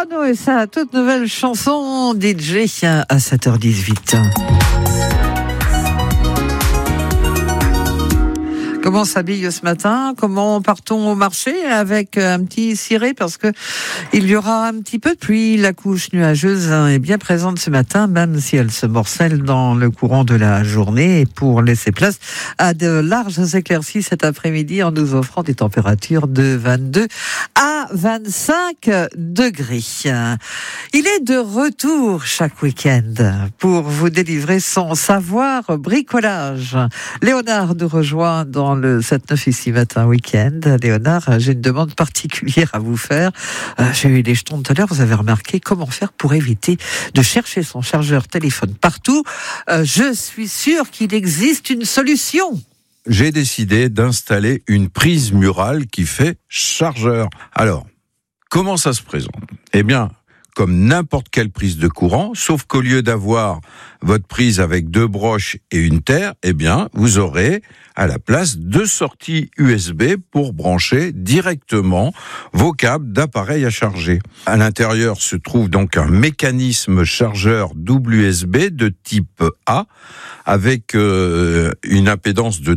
Renaud et sa toute nouvelle chanson DJ à 7h18. Comment on s'habille ce matin? Comment partons au marché avec un petit ciré? Parce que il y aura un petit peu de pluie. La couche nuageuse est bien présente ce matin, même si elle se morcelle dans le courant de la journée, et pour laisser place à de larges éclaircies cet après-midi en nous offrant des températures de 22 à 25 degrés. Il est de retour chaque week-end pour vous délivrer son savoir bricolage. Léonard nous rejoint dans le 7-9 ici matin week-end. Léonard, j'ai une demande particulière à vous faire. J'ai eu des jetons tout à l'heure, vous avez remarqué comment faire pour éviter de chercher son chargeur téléphone partout. Je suis sûr qu'il existe une solution. J'ai décidé d'installer une prise murale qui fait chargeur. Alors, comment ça se présente? Eh bien, comme n'importe quelle prise de courant, sauf qu'au lieu d'avoir votre prise avec 2 broches et une terre, eh bien, vous aurez à la place 2 sorties USB pour brancher directement vos câbles d'appareil à charger. À l'intérieur se trouve donc un mécanisme chargeur double USB de type A avec une impédance de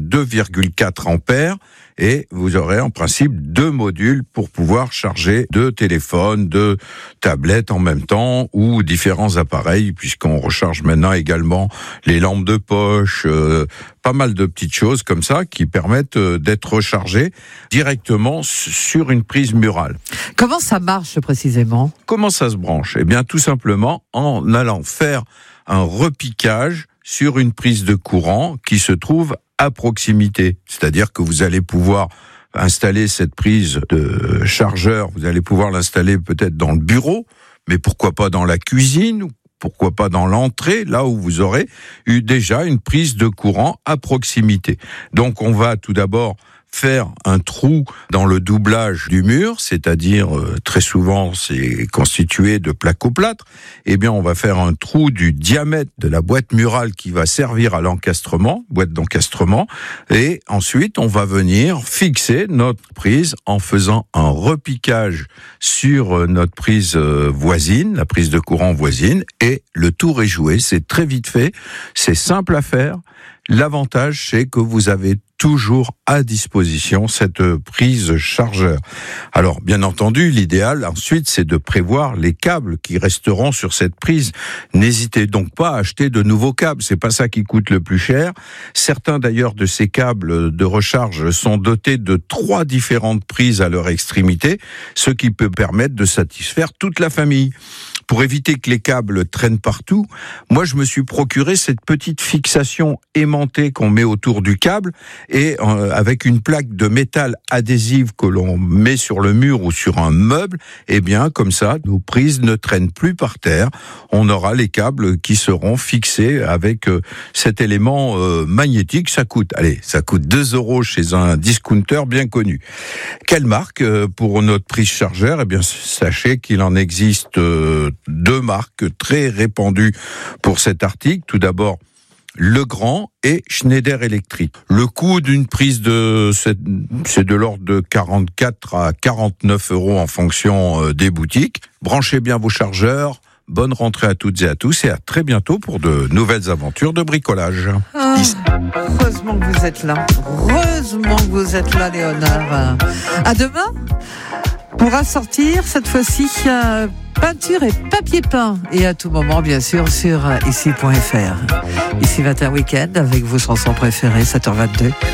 2,4 ampères. Et vous aurez en principe 2 modules pour pouvoir charger 2 téléphones, 2 tablettes en même temps ou différents appareils, puisqu'on recharge maintenant également les lampes de poche, pas mal de petites choses comme ça qui permettent d'être rechargées directement sur une prise murale. Comment ça marche précisément? Comment ça se branche? Eh bien tout simplement en allant faire un repiquage sur une prise de courant qui se trouve à proximité. C'est-à-dire que vous allez pouvoir installer cette prise de chargeur, vous allez pouvoir l'installer peut-être dans le bureau, mais pourquoi pas dans la cuisine, ou pourquoi pas dans l'entrée, là où vous aurez eu déjà une prise de courant à proximité. Donc on va tout d'abord faire un trou dans le doublage du mur, c'est-à-dire très souvent c'est constitué de placo-plâtre. Eh bien, on va faire un trou du diamètre de la boîte murale qui va servir à l'encastrement, boîte d'encastrement, et ensuite on va venir fixer notre prise en faisant un repiquage sur notre prise voisine, la prise de courant voisine, et le tour est joué. C'est très vite fait, c'est simple à faire. L'avantage, c'est que vous avez toujours à disposition cette prise chargeur. Alors, bien entendu, l'idéal ensuite, c'est de prévoir les câbles qui resteront sur cette prise. N'hésitez donc pas à acheter de nouveaux câbles, c'est pas ça qui coûte le plus cher. Certains d'ailleurs de ces câbles de recharge sont dotés de 3 différentes prises à leur extrémité, ce qui peut permettre de satisfaire toute la famille. Pour éviter que les câbles traînent partout, moi je me suis procuré cette petite fixation aimantée qu'on met autour du câble et avec une plaque de métal adhésive que l'on met sur le mur ou sur un meuble, et bien comme ça nos prises ne traînent plus par terre. On aura les câbles qui seront fixés avec cet élément magnétique. Ça coûte 2 € chez un discounter bien connu. Quelle marque pour notre prise chargeur? Eh bien sachez qu'il en existe 2 marques très répandues pour cet article. Tout d'abord, Legrand et Schneider Electric. Le coût d'une prise c'est de l'ordre de 44 à 49 € en fonction des boutiques. Branchez bien vos chargeurs. Bonne rentrée à toutes et à tous et à très bientôt pour de nouvelles aventures de bricolage. Heureusement que vous êtes là. Heureusement que vous êtes là, Léonard. À demain pour assortir cette fois-ci peinture et papier peint, et à tout moment bien sûr sur ici.fr. Ici 21 week-end avec vos chansons préférées, 7h22.